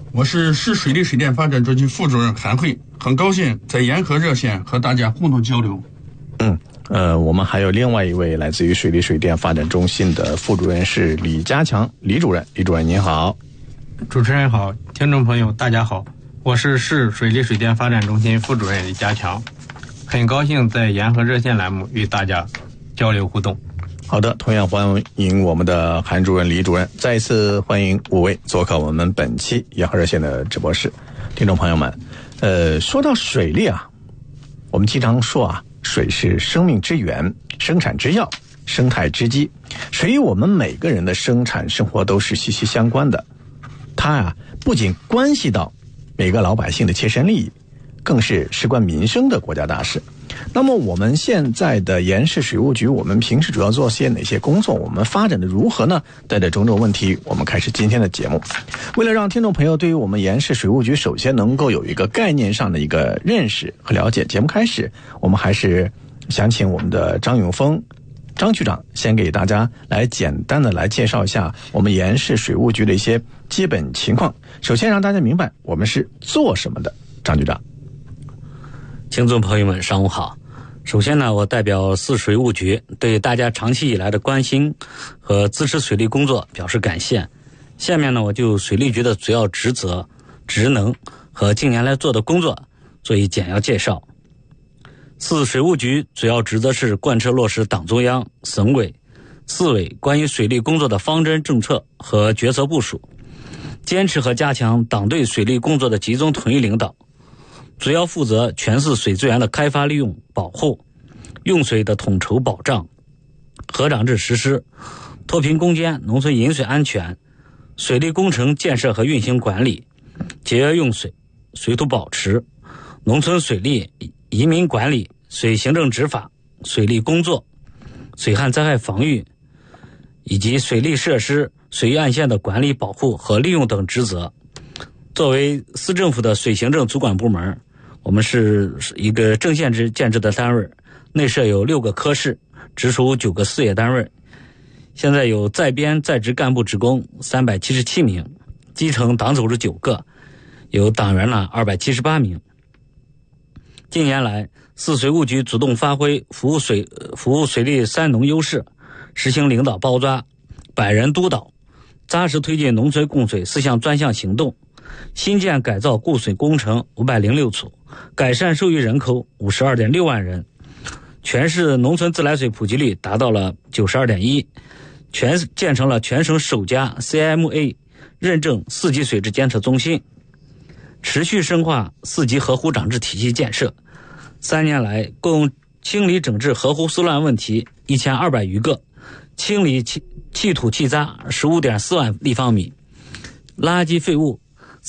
我是市水利水电发展中心副主任韩慧，很高兴在沿河热线和大家互动交流。 我们还有另外一位来自于水利水电发展中心的副主任是李家强，李主任。李主任您好。 主持人好，听众朋友大家好，我是市水利水电发展中心副主任李家强，很高兴在沿河热线栏目与大家交流互动。 好的，同样欢迎我们的韩主任、李主任，再一次欢迎五位做客我们本期沿河热线的直播室。听众朋友们，说到水利啊，我们经常说啊，水是生命之源，生产之要，生态之基，水与我们每个人的生产生活都是息息相关的。它啊，不仅关系到每个老百姓的切身利益，更是事关民生的国家大事。那么我们现在的沿市水务局，我们平时主要做些哪些工作？我们发展的如何呢？带着种种问题，我们开始今天的节目。为了让听众朋友对于我们沿市水务局首先能够有一个概念上的一个认识和了解，节目开始，我们还是想请我们的张永峰张局长先给大家来简单的来介绍一下我们沿市水务局的一些基本情况。首先让大家明白我们是做什么的。张局长。 听众朋友们上午好。首先呢，我代表市水务局对大家长期以来的关心和支持水利工作表示感谢。下面呢，我就水利局的主要职责、职能和近年来做的工作做一简要介绍。市水务局主要职责是贯彻落实党中央、省委、市委关于水利工作的方针政策和决策部署，坚持和加强党对水利工作的集中统一领导，主要负责全市水资源的开发利用保护、用水的统筹保障、河长制实施、脱贫攻坚、农村饮水安全、水利工程建设和运行管理、节约用水、水土保持、农村水利、移民管理、水行政执法、水利工作、水旱灾害防御以及水利设施、水域岸线的管理保护和利用等职责。作为市政府的水行政主管部门，我们是一个正县制建制的单位，内设有6个科室，直属9个事业单位。现在有在编在职干部职工377名，基层党组织9个，有党员呢278名。近年来，市水务局主动发挥服务水利三农优势，实行领导包抓、百人督导，扎实推进农村供水4项专项行动，新建改造固水工程506处，改善受益人口52.6万人，全市农村自来水普及率达到了 92.1%， 建成了全省首家 CMA 认证4级水质监测中心，持续深化4级河湖长治体系建设。3年来，共清理整治河湖湿乱问题1200余个，清理气土气渣 15.4 万立方米，垃圾废物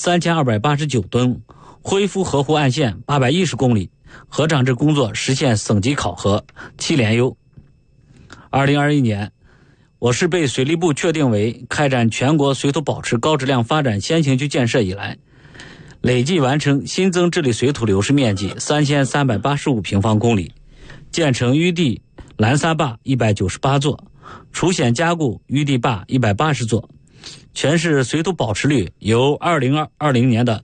3289吨，恢复河湖岸线810公里，河长制工作实现省级考核7连优。2021年，我市被水利部确定为开展全国水土保持高质量发展先行区建设以来，累计完成新增治理水土流失面积3385平方公里，建成淤地拦沙坝198座，除险加固淤地坝180座，全市水土保持率由2020年的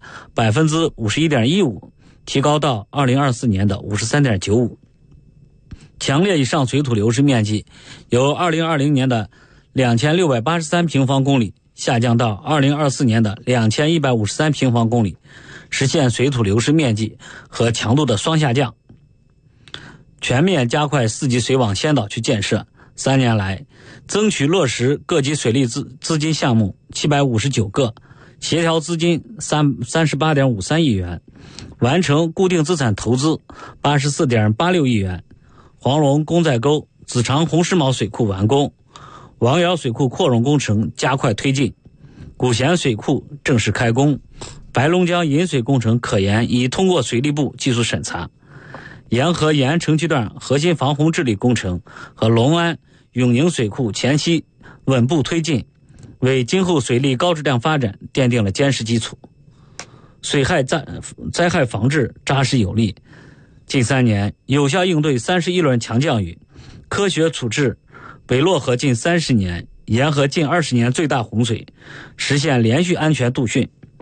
51.15% 提高到2024年的 53.95%， 强烈以上水土流失面积由2020年的2683平方公里下降到2024年的2153平方公里，实现水土流失面积和强度的双下降。全面加快4级水网先导区建设，3年来争取落实各级水利资金项目759个，协调资金38.53亿元，完成固定资产投资84.86亿元。黄龙公寨沟、子长红石毛水库完工，王窑水库扩容工程加快推进，古贤水库正式开工，白龙江引水工程可研已通过水利部技术审查，沿河沿岸城区段核心防洪治理工程和隆安、永宁水库前期稳步推进，为今后水利高质量发展奠定了坚实基础。水害灾害防治扎实有力，近3年有效应对31轮强降雨，科学处置北洛河近30年、沿河近20年最大洪水，实现连续安全度汛，